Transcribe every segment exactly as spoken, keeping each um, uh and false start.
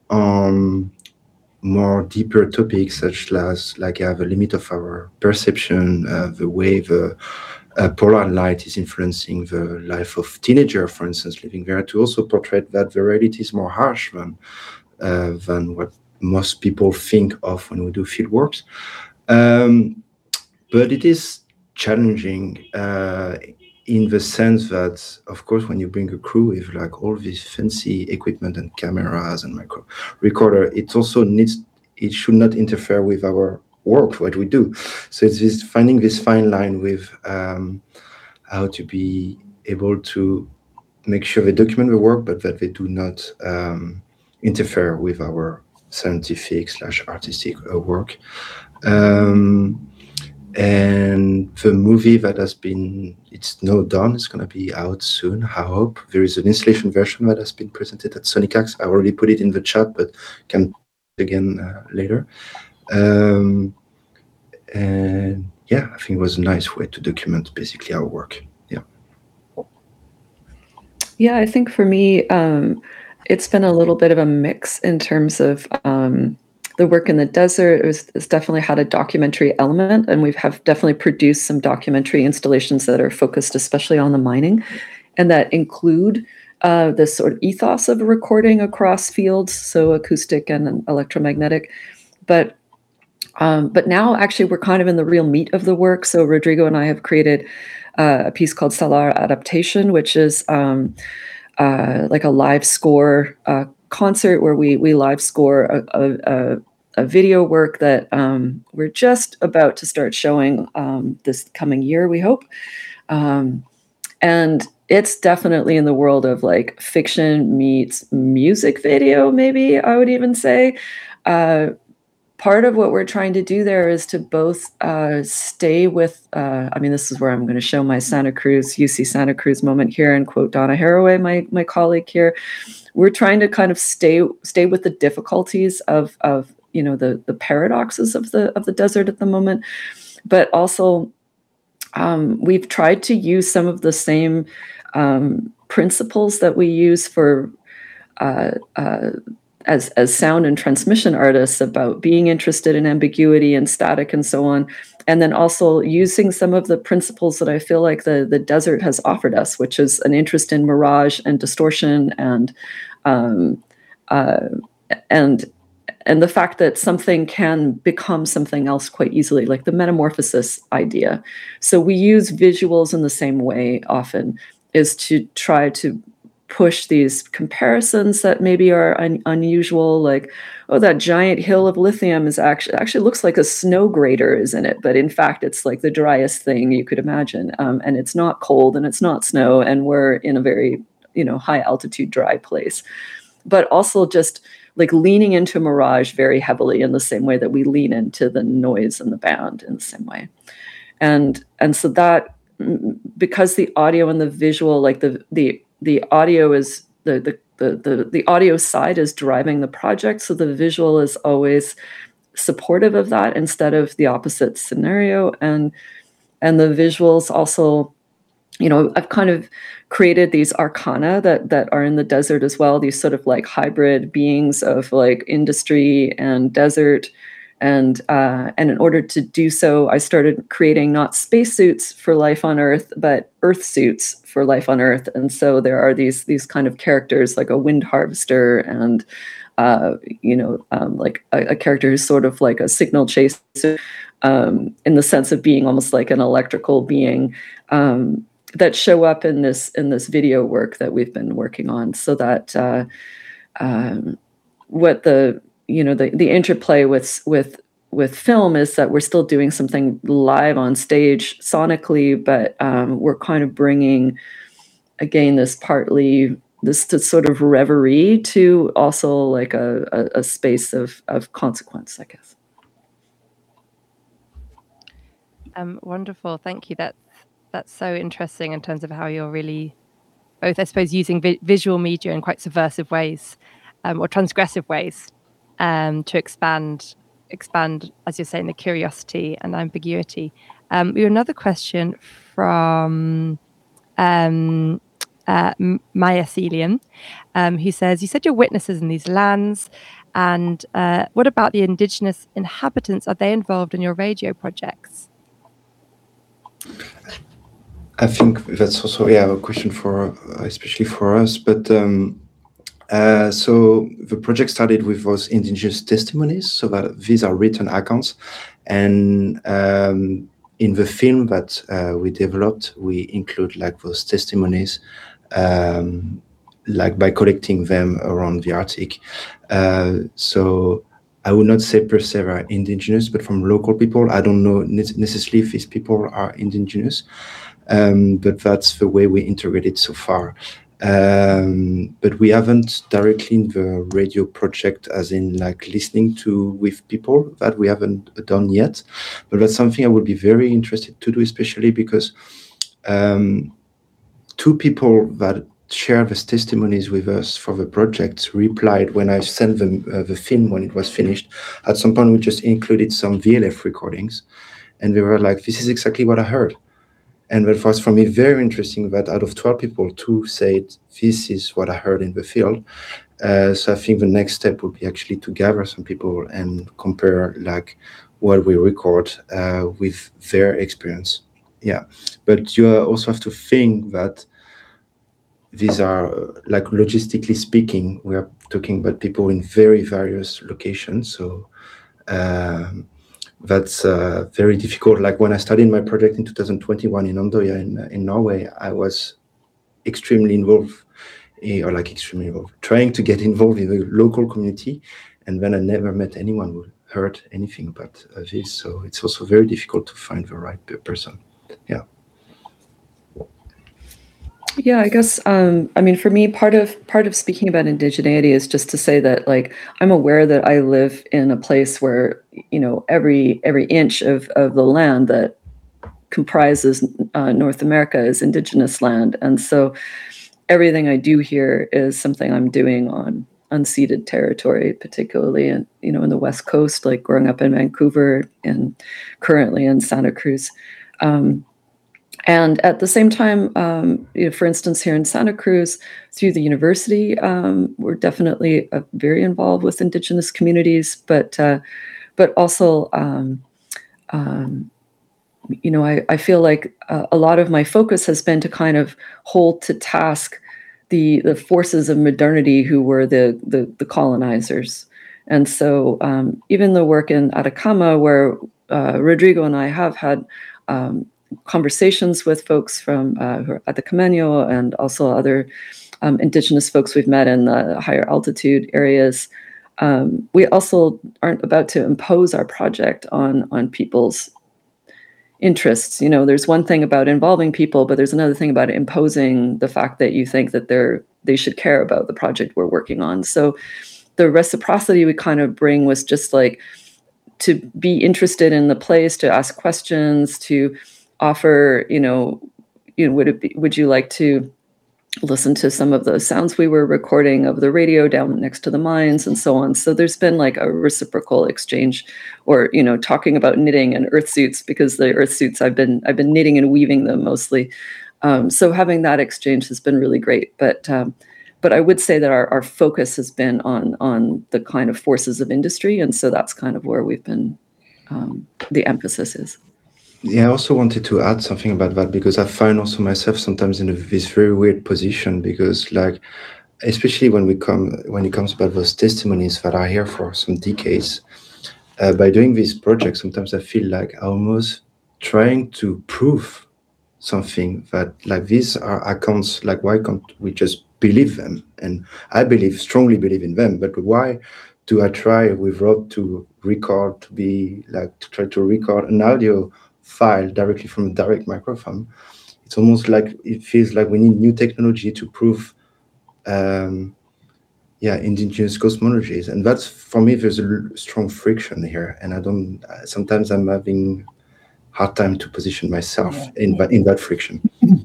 on more deeper topics such as like uh, the limit of our perception, uh, the way the uh, polar light is influencing the life of teenager, for instance, living there, to also portray that the reality is more harsh than uh, than what most people think of when we do field works. Um, but it is challenging uh, in the sense that, of course, when you bring a crew with like all this fancy equipment and cameras and micro recorder, it also needs it should not interfere with our work, what we do. So it's this finding this fine line with um, how to be able to make sure they document the work, but that they do not um, interfere with our scientific slash artistic uh, work. Um, and the movie that has been, it's now done, it's going to be out soon, I hope. There is an installation version that has been presented at Sonicax. I already put it in the chat, but can again uh, later. Um, and yeah, I think it was a nice way to document basically our work. Yeah. Yeah, I think for me, um, it's been a little bit of a mix in terms of um, the work in the desert. It was, it's definitely had a documentary element, and we have definitely produced some documentary installations that are focused especially on the mining, and that include uh, this sort of ethos of recording across fields, so acoustic and electromagnetic. But um, but now actually we're kind of in the real meat of the work. So Rodrigo and I have created uh, a piece called Salar Adaptation, which is um, uh, like a live score uh, concert where we we live score a, a, a video work that um, we're just about to start showing um, this coming year, we hope. Um, and it's definitely in the world of like fiction meets music video, maybe I would even say. Uh, part of what we're trying to do there is to both uh, stay with, uh, I mean, this is where I'm going to show my Santa Cruz, U C Santa Cruz moment here and quote Donna Haraway, my my colleague here. We're trying to kind of stay stay with the difficulties of of you know the the paradoxes of the of the desert at the moment, but also um, we've tried to use some of the same um, principles that we use for uh, uh, as as sound and transmission artists about being interested in ambiguity and static and so on, and then also using some of the principles that I feel like the the desert has offered us, which is an interest in mirage and distortion and um, uh, and and the fact that something can become something else quite easily, like the metamorphosis idea. So we use visuals in the same way often, is to try to push these comparisons that maybe are un- unusual, like, oh, that giant hill of lithium is actually actually looks like a snow grater is in it, but in fact it's like the driest thing you could imagine, um, and it's not cold and it's not snow, and we're in a very you know high altitude dry place. But also just like leaning into mirage very heavily in the same way that we lean into the noise and the band in the same way, and and so that because the audio and the visual, like the the the audio is the the the the, the audio side is driving the project, so the visual is always supportive of that instead of the opposite scenario. and and the visuals also, you know I've kind of created these arcana that that are in the desert as well, these sort of like hybrid beings of like industry and desert. And uh, and in order to do so, I started creating not spacesuits for life on Earth, but Earth suits for life on Earth. And so there are these these kind of characters like a wind harvester, and uh, you know, um, like a, a character who's sort of like a signal chaser, um, in the sense of being almost like an electrical being, um, that show up in this in this video work that we've been working on. So that uh, um, what the you know the the interplay with with with film is that we're still doing something live on stage sonically, but um, we're kind of bringing again this partly this to sort of reverie to also like a, a, a space of of consequence, I guess. Um, wonderful, thank you. That's that's so interesting in terms of how you're really both, I suppose, using vi- visual media in quite subversive ways, um, or transgressive ways, um, to expand, expand, as you're saying, the curiosity and ambiguity. Um, we have another question from um, uh, Mycelium, um, who says, you said you're witnesses in these lands, and uh, what about the indigenous inhabitants? Are they involved in your radio projects? I think that's also yeah a question for uh, especially for us, but um, uh, so the project started with those indigenous testimonies, so that these are written accounts, and um, in the film that uh, we developed, we include like those testimonies, um, like by collecting them around the Arctic. Uh, so I would not say per se are indigenous, but from local people. I don't know necessarily if these people are indigenous, um, but that's the way we integrate it so far. Um, but we haven't directly in the radio project, as in like listening to with people. That we haven't done yet, but that's something I would be very interested to do, especially because um, two people that shared these testimonies with us for the project replied when I sent them uh, the film when it was finished. At some point, we just included some V L F recordings, and they were like, "This is exactly what I heard." And that was for me very interesting that out of twelve people, two said, this is what I heard in the field. Uh, so I think the next step would be actually to gather some people and compare like what we record uh, with their experience. Yeah, but you also have to think that these are, like logistically speaking, we are talking about people in very various locations. So um, that's uh, very difficult. Like when I started my project in two thousand twenty-one in Andøya in, in Norway, I was extremely involved, or like extremely involved, trying to get involved in the local community. And then I never met anyone who heard anything about uh, this. So it's also very difficult to find the right person. Yeah. Yeah, I guess, um, I mean, for me, part of part of speaking about indigeneity is just to say that, like, I'm aware that I live in a place where, you know, every every inch of, of the land that comprises uh, North America is indigenous land. And so everything I do here is something I'm doing on unceded territory, particularly in, you know, in the West Coast, like growing up in Vancouver and currently in Santa Cruz. Um, And at the same time, um, you know, for instance, here in Santa Cruz, through the university, um, we're definitely uh, very involved with Indigenous communities, but uh, but also, um, um, you know, I, I feel like uh, a lot of my focus has been to kind of hold to task the the forces of modernity who were the the, the colonizers. And so um, even the work in Atacama, where uh, Rodrigo and I have had um, conversations with folks from uh, who are at the Cameno and also other um, indigenous folks we've met in the higher altitude areas. Um, we also aren't about to impose our project on, on people's interests. You know, there's one thing about involving people, but there's another thing about imposing the fact that you think that they're, they should care about the project we're working on. So the reciprocity we kind of bring was just like to be interested in the place, to ask questions, to offer, you know, you know, would it be, would you like to listen to some of the sounds we were recording of the radio down next to the mines and so on. So there's been like a reciprocal exchange, or, you know, talking about knitting and earth suits, because the earth suits I've been, I've been knitting and weaving them mostly. Um, so having that exchange has been really great. But, um, but I would say that our, our focus has been on, on the kind of forces of industry. And so that's kind of where we've been, um, the emphasis is. Yeah, I also wanted to add something about that, because I find also myself sometimes in a, this very weird position, because like, especially when we come, when it comes about those testimonies that are here for some decades, uh, by doing this project, sometimes I feel like I'm almost trying to prove something, that like these are accounts, like why can't we just believe them? And I believe, strongly believe in them, but why do I try with Rob to record, to be like, to try to record an audio file directly from a direct microphone? It's almost like it feels like we need new technology to prove um yeah indigenous cosmologies, and that's, for me, there's a strong friction here, and I don't uh, sometimes I'm having hard time to position myself yeah, in yeah. in that friction.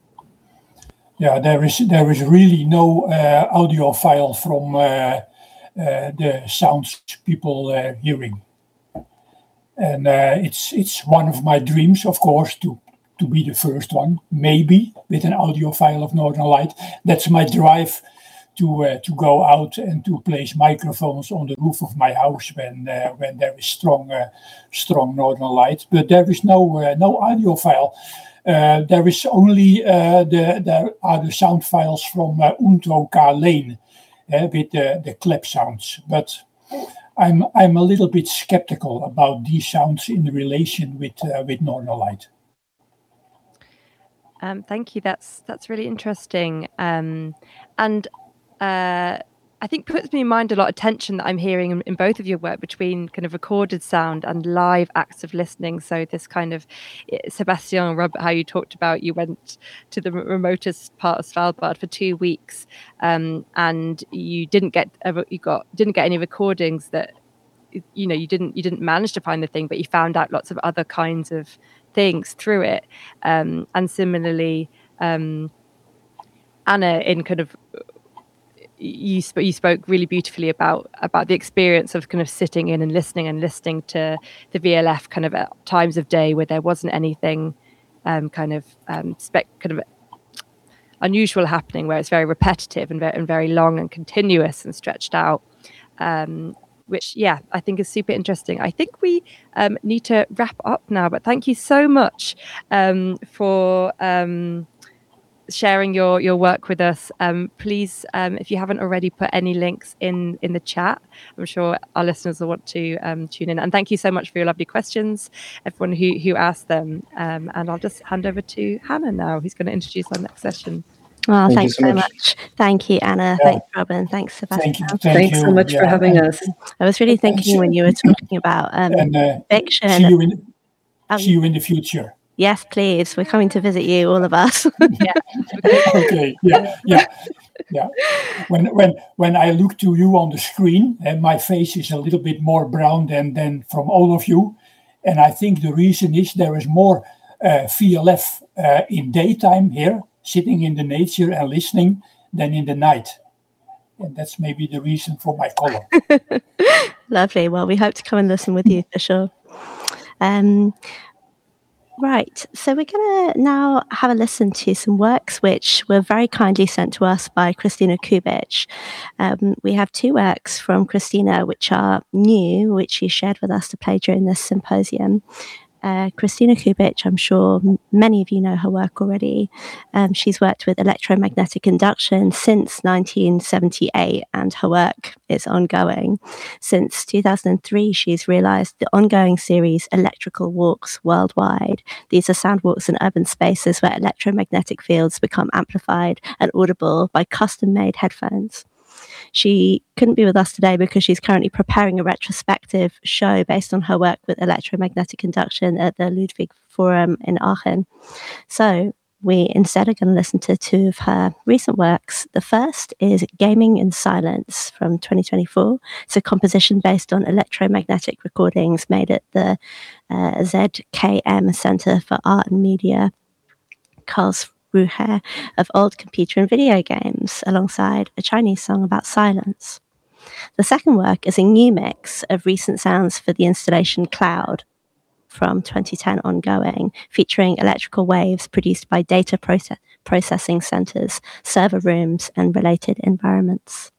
Yeah, there is there is really no uh, audio file from uh, uh, the sounds people uh, hearing. And uh, it's it's one of my dreams, of course, to to be the first one, maybe with an audio file of Northern Light. That's my drive to uh, to go out and to place microphones on the roof of my house when uh, when there is strong uh, strong Northern Light. But there is no uh, no audio file. Uh, there is only uh, the there are the sound files from uh, Unto K Lane uh, with the the clap sounds. But I'm I'm a little bit skeptical about these sounds in relation with uh, with Northern Light. Um, thank you. That's that's really interesting. Um, and uh, I think puts me in mind a lot of tension that I'm hearing in, in both of your work between kind of recorded sound and live acts of listening. So this kind of Sebastian and Robert, how you talked about you went to the remotest part of Svalbard for two weeks, um, and you didn't get you got didn't get any recordings that you know you didn't you didn't manage to find the thing, but you found out lots of other kinds of things through it. Um, and similarly, um, Anna, in kind of you sp- you spoke really beautifully about about the experience of kind of sitting in and listening and listening to the V L F kind of at times of day where there wasn't anything um, kind of um, spec kind of unusual happening, where it's very repetitive and very, and very long and continuous and stretched out. Um, which, yeah, I think is super interesting. I think we um, need to wrap up now, but thank you so much um, for um, sharing your, your work with us. Um, please, um, if you haven't already put any links in, in the chat, I'm sure our listeners will want to um, tune in. And thank you so much for your lovely questions, everyone who, who asked them. Um, and I'll just hand over to Hannah now, who's going to introduce our next session. Well, Thank thanks you so so much. much. Thank you, Anna. Yeah. Thanks, Robin. Thanks, Sebastian. Thank you. Thank Thanks you. so much for Yeah. having us. I was really And thinking so- when you were talking about um, And uh, fiction. see you in um, see you in the future. Yes, please. We're coming to visit you, all of us. Okay. Yeah. Yeah. Yeah. When when when I look to you on the screen, and my face is a little bit more brown than than from all of you, and I think the reason is there is more uh, V L F uh, in daytime here, sitting in the nature and listening, than in the night, and that's maybe the reason for my color. Lovely. Well, we hope to come and listen with you for sure. Um, right. So we're going to now have a listen to some works which were very kindly sent to us by Kristina Kubic. Um, we have two works from Kristina which are new, which she shared with us to play during this symposium. Uh, Kristina Kubic, I'm sure m- many of you know her work already. Um, she's worked with electromagnetic induction since nineteen seventy-eight, and her work is ongoing. Since two thousand three, she's realized the ongoing series Electrical Walks Worldwide. These are sound walks in urban spaces where electromagnetic fields become amplified and audible by custom-made headphones. She couldn't be with us today because she's currently preparing a retrospective show based on her work with electromagnetic induction at the Ludwig Forum in Aachen. So we instead are going to listen to two of her recent works. The first is Gaming in Silence from twenty twenty-four. It's a composition based on electromagnetic recordings made at the uh, Z K M Center for Art and Media, Karlsruhe, of old computer and video games, alongside a Chinese song about silence. The second work is a new mix of recent sounds for the installation Cloud from twenty ten ongoing, featuring electrical waves produced by data proce- processing centers, server rooms, and related environments.